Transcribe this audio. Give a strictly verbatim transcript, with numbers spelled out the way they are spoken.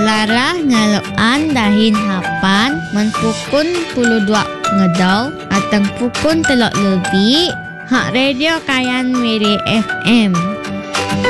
Melarah ngaloan dahin hapan menpukun puluh dua ngedau atang pukun telok lebih hak radio Kayan Miri F M.